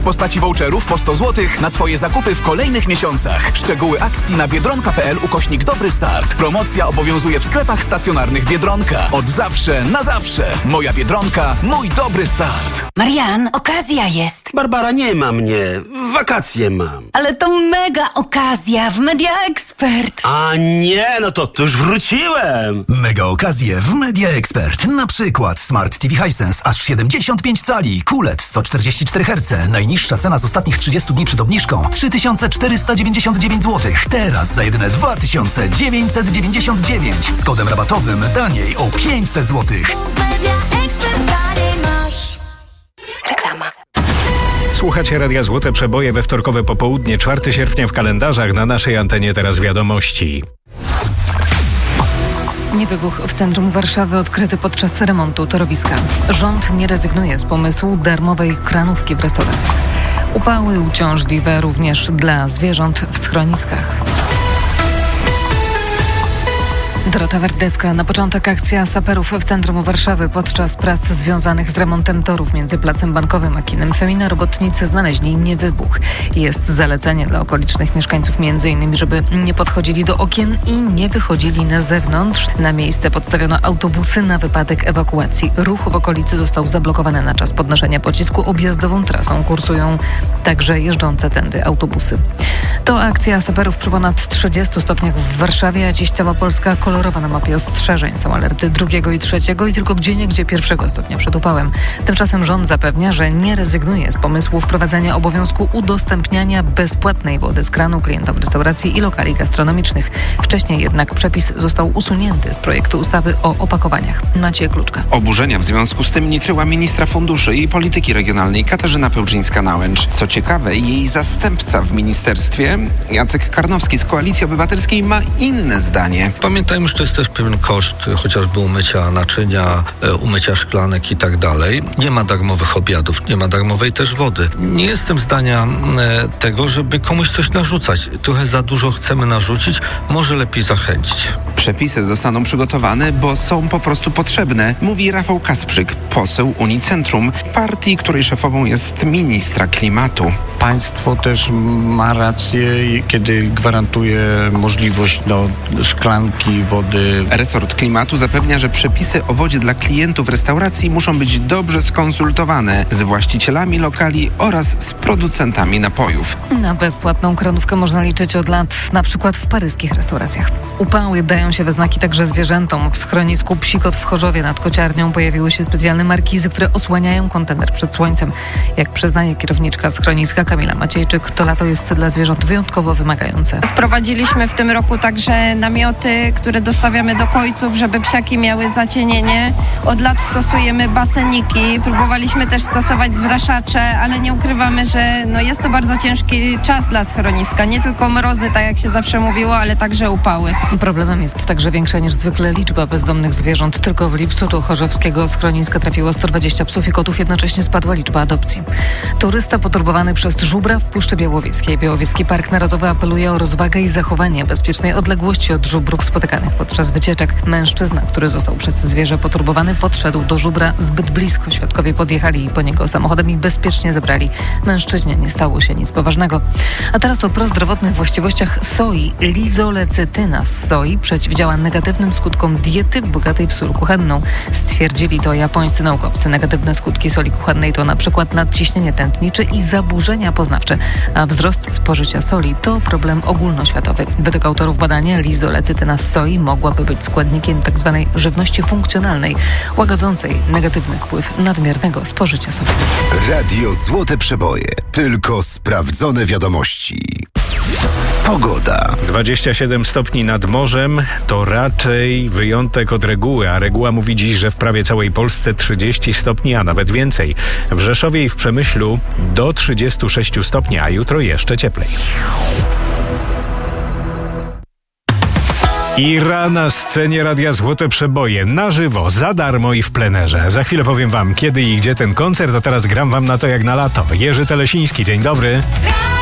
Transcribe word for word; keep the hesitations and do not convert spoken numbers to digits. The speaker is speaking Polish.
W postaci voucherów po sto złotych na Twoje zakupy w kolejnych miesiącach. Szczegóły akcji na biedronka.pl ukośnik Dobry Start. Promocja obowiązuje w sklepach stacjonarnych Biedronka. Od zawsze na zawsze. Moja Biedronka, mój dobry start. Marian, okazja jest. Barbara, nie ma mnie. Wakacje mam. Ale to mega okazja w Media Expert. A nie, no to, to już wróciłem. Mega okazje w Media Expert. Na przykład Smart T V Hisense aż siedemdziesiąt pięć cali. Q L E D sto czterdzieści cztery herce. Najniższa cena z ostatnich trzydziestu dni przed obniżką trzy tysiące czterysta dziewięćdziesiąt dziewięć złotych. Teraz za jedyne dwa tysiące dziewięćset dziewięćdziesiąt dziewięć. Z kodem rabatowym taniej o pięćset złotych. Reklama. Słuchacie Radia Złote Przeboje we wtorkowe popołudnie, czwartego sierpnia w kalendarzach. Na naszej antenie teraz wiadomości. Niewybuch w centrum Warszawy odkryty podczas remontu torowiska. Rząd nie rezygnuje z pomysłu darmowej kranówki w restauracjach. Upały uciążliwe również dla zwierząt w schroniskach. Dorota Wardecka. Na początek akcja saperów w centrum Warszawy. Podczas prac związanych z remontem torów między Placem Bankowym a Kinem Femina robotnicy znaleźli niewybuch. Jest zalecenie dla okolicznych mieszkańców między innymi, żeby nie podchodzili do okien i nie wychodzili na zewnątrz. Na miejsce podstawiono autobusy na wypadek ewakuacji. Ruch w okolicy został zablokowany na czas podnoszenia pocisku. Objazdową trasą kursują także jeżdżące tędy autobusy. To akcja saperów przy ponad trzydziestu stopniach w Warszawie, a dziś cała Polska kolorowa na mapie ostrzeżeń. Są alerty drugiego i trzeciego i tylko gdzieniegdzie pierwszego stopnia przed upałem. Tymczasem rząd zapewnia, że nie rezygnuje z pomysłu wprowadzenia obowiązku udostępniania bezpłatnej wody z kranu klientom restauracji i lokali gastronomicznych. Wcześniej jednak przepis został usunięty z projektu ustawy o opakowaniach. Maciej Kluczka. Oburzenia w związku z tym nie kryła ministra funduszy i polityki regionalnej Katarzyna Pełczyńska-Nałęcz. Co ciekawe, jej zastępca w ministerstwie, Jacek Karnowski z Koalicji Obywatelskiej, ma inne zdanie. Pamiętajmy, że to jest też pewien koszt, chociażby umycia naczynia, umycia szklanek i tak dalej. Nie ma darmowych obiadów, nie ma darmowej też wody. Nie jestem zdania tego, żeby komuś coś narzucać. Trochę za dużo chcemy narzucić, może lepiej zachęcić. Przepisy zostaną przygotowane, bo są po prostu potrzebne, mówi Rafał Kasprzyk, poseł Unicentrum, partii, której szefową jest ministra klimatu. Państwo też ma rację, kiedy gwarantuje możliwość no, szklanki wody. Resort klimatu zapewnia, że przepisy o wodzie dla klientów restauracji muszą być dobrze skonsultowane z właścicielami lokali oraz z producentami napojów. Na bezpłatną kranówkę można liczyć od lat, na przykład w paryskich restauracjach. Upały dają się we znaki także zwierzętom. W schronisku Psikot w Chorzowie nad Kociarnią pojawiły się specjalne markizy, które osłaniają kontener przed słońcem. Jak przyznaje kierowniczka schroniska Kamila Maciejczyk, to lato jest dla zwierząt wyjątkowo wymagające. Wprowadziliśmy w tym roku także namioty, które dostawiamy do kojców, żeby psiaki miały zacienienie. Od lat stosujemy baseniki, próbowaliśmy też stosować zraszacze, ale nie ukrywamy, że no jest to bardzo ciężki czas dla schroniska. Nie tylko mrozy, tak jak się zawsze mówiło, ale także upały. Problemem jest także większa niż zwykle liczba bezdomnych zwierząt. Tylko w lipcu do chorzowskiego schroniska trafiło sto dwadzieścia psów i kotów, jednocześnie spadła liczba adopcji. Turysta poturbowany przez żubra w Puszczy Białowieskiej. Białowieski Park Narodowy apeluje o rozwagę i zachowanie bezpiecznej odległości od żubrów spotykanych podczas wycieczek. Mężczyzna, który został przez zwierzę poturbowany, podszedł do żubra zbyt blisko. Świadkowie podjechali po niego samochodem i bezpiecznie zabrali. Mężczyźnie nie stało się nic poważnego. A teraz o prozdrowotnych właściwościach soi. Lizolecytyna z soi przeciwdziała negatywnym skutkom diety bogatej w sól kuchenną. Stwierdzili to japońscy naukowcy. Negatywne skutki soli kuchennej to na przykład nadciśnienie tętnicze i zaburzenia poznawcze, a wzrost spożycia soli to problem ogólnoświatowy. Według autorów badania lizolecytyna z soi mogłaby być składnikiem tzw. żywności funkcjonalnej, łagodzącej negatywny wpływ nadmiernego spożycia soli. Radio Złote Przeboje. Tylko sprawdzone wiadomości. Pogoda. dwadzieścia siedem stopni nad morzem to raczej wyjątek od reguły, a reguła mówi dziś, że w prawie całej Polsce trzydzieści stopni, a nawet więcej. W Rzeszowie i w Przemyślu do trzydziestu sześciu stopni, a jutro jeszcze cieplej. Ira na scenie Radia Złote Przeboje, na żywo, za darmo i w plenerze. Za chwilę powiem wam, kiedy i gdzie ten koncert, a teraz gram wam na to jak na lato. Jerzy Telesiński, dzień dobry.